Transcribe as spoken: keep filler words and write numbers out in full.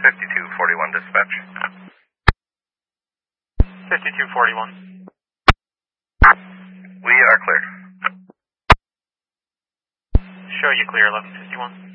fifty-two forty-one dispatch. fifty-two forty-one. We are clear. Show you clear, eleven fifty-one.